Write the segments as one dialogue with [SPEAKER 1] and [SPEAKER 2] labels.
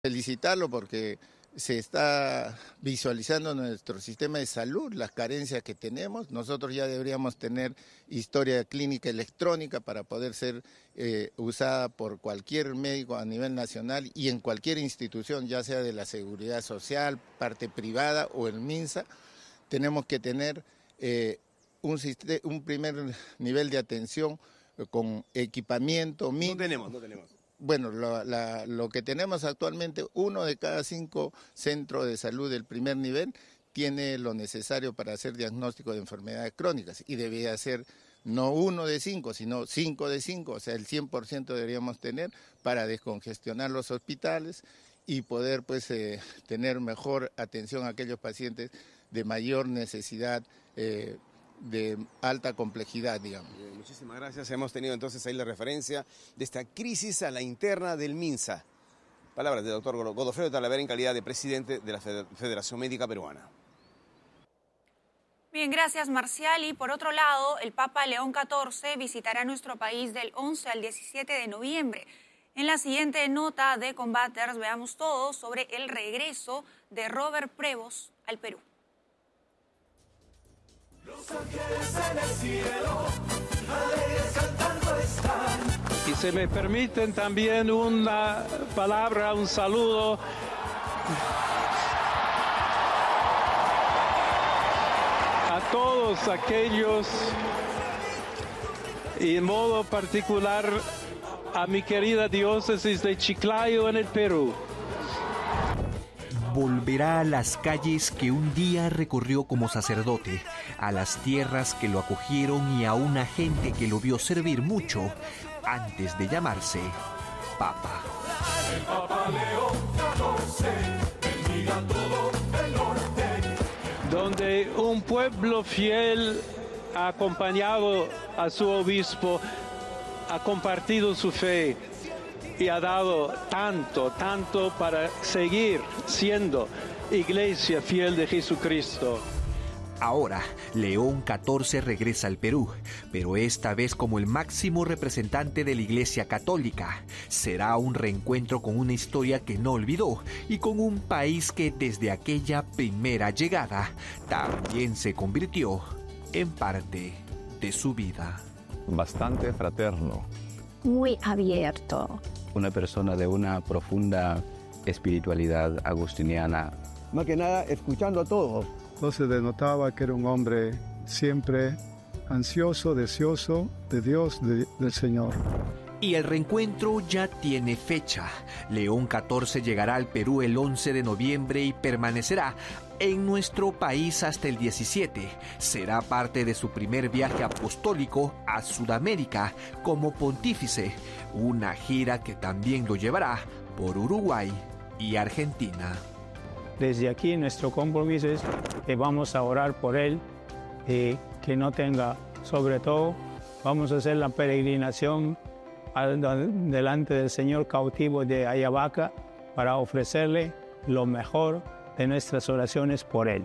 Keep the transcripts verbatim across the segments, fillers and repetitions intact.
[SPEAKER 1] Felicitarlo porque se está visualizando nuestro sistema de salud, las carencias que tenemos. Nosotros ya deberíamos tener historia clínica electrónica para poder ser eh, usada por cualquier médico a nivel nacional y en cualquier institución, ya sea de la seguridad social, parte privada o el MINSA. Tenemos que tener eh, un, un primer nivel de atención con equipamiento mínimo.
[SPEAKER 2] No tenemos, no tenemos.
[SPEAKER 1] Bueno, lo, la, lo que tenemos actualmente, uno de cada cinco centros de salud del primer nivel tiene lo necesario para hacer diagnóstico de enfermedades crónicas y debería ser no uno de cinco, sino cinco de cinco, o sea, el cien por ciento deberíamos tener para descongestionar los hospitales y poder pues eh, tener mejor atención a aquellos pacientes de mayor necesidad eh, de alta complejidad, digamos.
[SPEAKER 2] Bien, muchísimas gracias. Hemos tenido entonces ahí la referencia de esta crisis a la interna del MINSA. Palabras del doctor Godofredo Talavera en calidad de presidente de la Federación Médica Peruana.
[SPEAKER 3] Bien, gracias Marcial. Y por otro lado, el Papa León catorce visitará nuestro país del once al diecisiete de noviembre. En la siguiente nota de Combaters veamos todo sobre el regreso de Robert Prevost al Perú.
[SPEAKER 4] Los ángeles en el cielo, alegres cantando están.
[SPEAKER 5] Y se me permiten también una palabra, un saludo a todos aquellos y en modo particular a mi querida diócesis de Chiclayo en el Perú.
[SPEAKER 6] Volverá a las calles que un día recorrió como sacerdote, a las tierras que lo acogieron y a una gente que lo vio servir mucho antes de llamarse Papa.
[SPEAKER 4] El Papa León catorce bendiga todo el norte.
[SPEAKER 5] Donde un pueblo fiel ha acompañado a su obispo, ha compartido su fe y ha dado tanto, tanto para seguir siendo iglesia fiel de Jesucristo.
[SPEAKER 6] Ahora, León catorce regresa al Perú, pero esta vez como el máximo representante de la Iglesia Católica. Será un reencuentro con una historia que no olvidó y con un país que desde aquella primera llegada también se convirtió en parte de su vida.
[SPEAKER 7] Bastante fraterno.
[SPEAKER 8] Muy abierto.
[SPEAKER 7] Una persona de una profunda espiritualidad agustiniana.
[SPEAKER 9] Más que nada, escuchando a todos.
[SPEAKER 10] Entonces denotaba que era un hombre siempre ansioso, deseoso de Dios, de, del Señor.
[SPEAKER 6] Y el reencuentro ya tiene fecha. León catorce llegará al Perú el once de noviembre y permanecerá en nuestro país hasta el diecisiete. Será parte de su primer viaje apostólico a Sudamérica como pontífice, una gira que también lo llevará por Uruguay y Argentina.
[SPEAKER 11] Desde aquí nuestro compromiso es que vamos a orar por él, eh, que no tenga, sobre todo, vamos a hacer la peregrinación delante del Señor cautivo de Ayabaca para ofrecerle lo mejor de nuestras oraciones por él.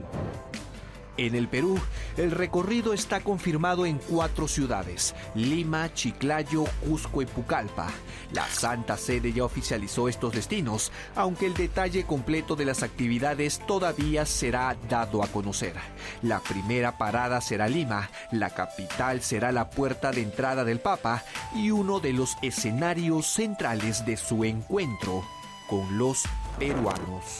[SPEAKER 6] En el Perú, el recorrido está confirmado en cuatro ciudades: Lima, Chiclayo, Cusco y Pucallpa. La Santa Sede ya oficializó estos destinos, aunque el detalle completo de las actividades todavía será dado a conocer. La primera parada será Lima, la capital será la puerta de entrada del Papa y uno de los escenarios centrales de su encuentro con los peruanos.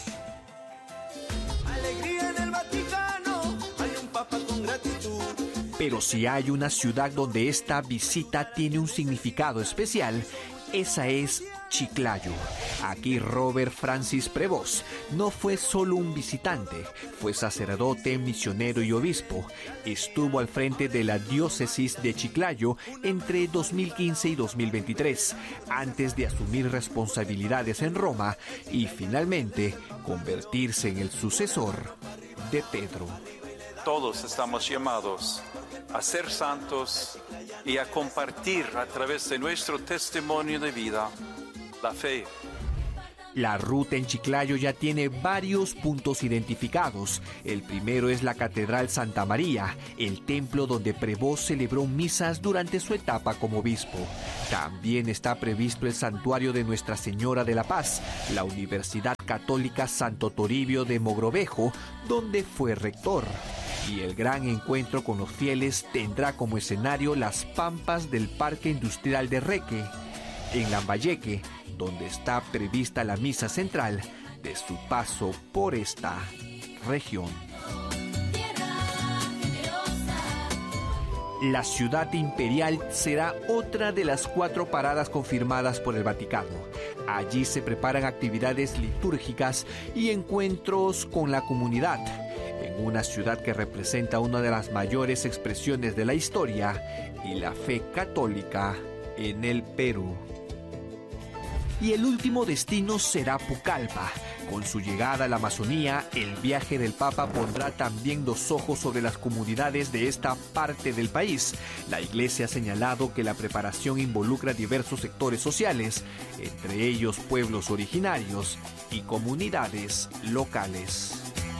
[SPEAKER 6] Pero si hay una ciudad donde esta visita tiene un significado especial, esa es Chiclayo. Aquí Robert Francis Prevost no fue solo un visitante, fue sacerdote, misionero y obispo. Estuvo al frente de la diócesis de Chiclayo entre dos mil quince y dos mil veintitrés, antes de asumir responsabilidades en Roma y finalmente convertirse en el sucesor de Pedro.
[SPEAKER 12] Todos estamos llamados a ser santos y a compartir a través de nuestro testimonio de vida la fe.
[SPEAKER 6] La ruta en Chiclayo ya tiene varios puntos identificados. El primero es la Catedral Santa María, el templo donde Prevost celebró misas durante su etapa como obispo. También está previsto el santuario de Nuestra Señora de la Paz, la Universidad Católica Santo Toribio de Mogrovejo, donde fue rector. Y el gran encuentro con los fieles tendrá como escenario las pampas del Parque Industrial de Reque, en Lambayeque, donde está prevista la misa central de su paso por esta región. La ciudad imperial será otra de las cuatro paradas confirmadas por el Vaticano. Allí se preparan actividades litúrgicas y encuentros con la comunidad, en una ciudad que representa una de las mayores expresiones de la historia y la fe católica en el Perú. Y el último destino será Pucallpa. Con su llegada a la Amazonía, el viaje del Papa pondrá también los ojos sobre las comunidades de esta parte del país. La Iglesia ha señalado que la preparación involucra diversos sectores sociales, entre ellos pueblos originarios y comunidades locales.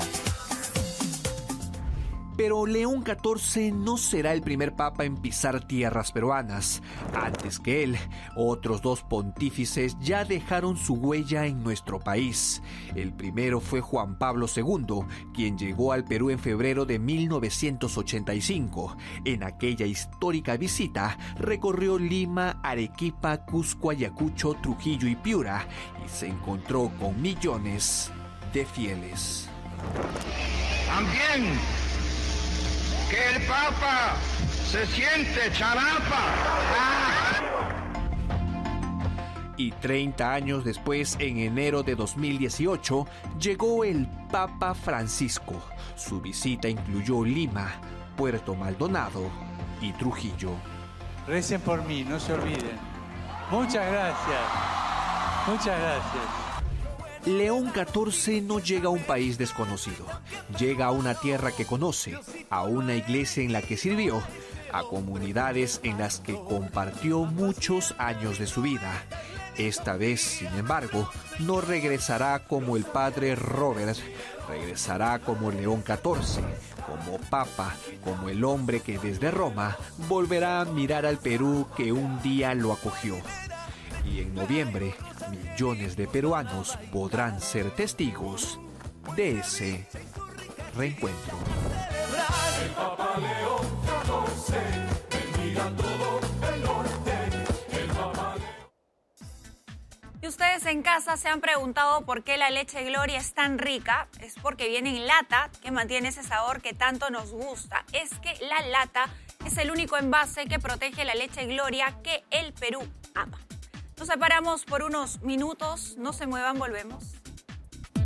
[SPEAKER 6] Pero León catorce no será el primer papa en pisar tierras peruanas. Antes que él, otros dos pontífices ya dejaron su huella en nuestro país. El primero fue Juan Pablo segundo, quien llegó al Perú en febrero de mil novecientos ochenta y cinco. En aquella histórica visita, recorrió Lima, Arequipa, Cusco, Ayacucho, Trujillo y Piura, y se encontró con millones de fieles.
[SPEAKER 13] También que el Papa se siente charapa.
[SPEAKER 6] Y treinta años después, en enero de dos mil dieciocho, llegó el Papa Francisco. Su visita incluyó Lima, Puerto Maldonado y Trujillo.
[SPEAKER 5] Recen por mí, no se olviden. Muchas gracias. Muchas gracias.
[SPEAKER 6] León catorce no llega a un país desconocido, llega a una tierra que conoce, a una iglesia en la que sirvió, a comunidades en las que compartió muchos años de su vida. Esta vez, sin embargo, no regresará como el padre Robert, regresará como León catorce, como papa, como el hombre que desde Roma volverá a mirar al Perú que un día lo acogió. Y en noviembre, millones de peruanos podrán ser testigos de ese reencuentro.
[SPEAKER 4] El Papa León catorce, bendiga todo el norte. El Papa...
[SPEAKER 3] Y ustedes en casa se han preguntado por qué la leche Gloria es tan rica. Es porque viene en lata, que mantiene ese sabor que tanto nos gusta. Es que la lata es el único envase que protege la leche Gloria que el Perú ama. Nos separamos por unos minutos, no se muevan, volvemos.